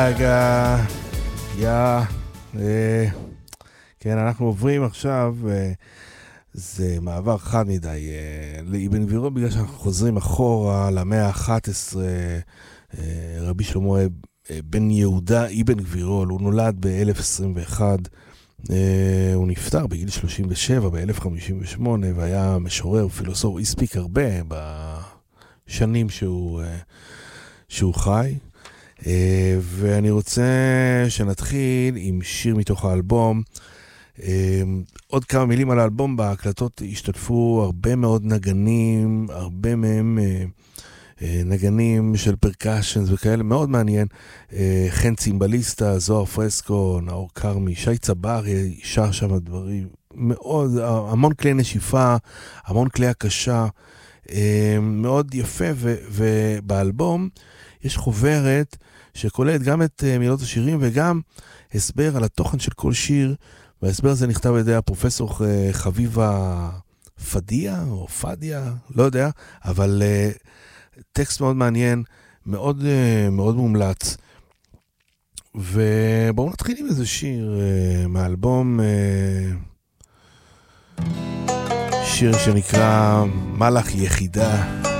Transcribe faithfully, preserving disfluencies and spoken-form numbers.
רגע, יא, אה, כן, אנחנו עוברים עכשיו, אה, זה מעבר חד מדי אה, לאבן גבירול, בגלל שאנחנו חוזרים אחורה למאה ה-אחת עשרה, אה, רבי שלמה אה, בן יהודה אבן גבירול, הוא נולד ב-אלף עשרים ואחת, אה, הוא נפטר בגיל שלושים ושבע, ב-אלף חמישים ושמונה, והיה משורר, פילוסוף, הספיק הרבה בשנים שהוא, אה, שהוא חי. Uh, ואני רוצה שנתחיל עם שיר מתוך האלבום. uh, עוד כמה מילים על האלבום. בהקלטות השתתפו הרבה מאוד נגנים, הרבה מהם uh, uh, נגנים של פרקשנס וכאלה, מאוד מעניין. uh, חן צימבליסטה, זוהר פרסקו, נאור קרמי, שי צבר שר שם דברים מאוד, המון כלי נשיפה, המון כלי הקשה, uh, מאוד יפה. ו- ובאלבום יש חוברת שכוללת גם את uh, מילות השירים וגם הסבר על התוכן של כל שיר, וההסבר הזה נכתב על ידי הפרופסור uh, חביבה פדיה או פדיה, לא יודע, אבל uh, טקסט מאוד מעניין, מאוד, uh, מאוד מומלץ. ובואו נתחיל עם איזה שיר uh, מהאלבום, uh, שיר שנקרא מלאך יחידה.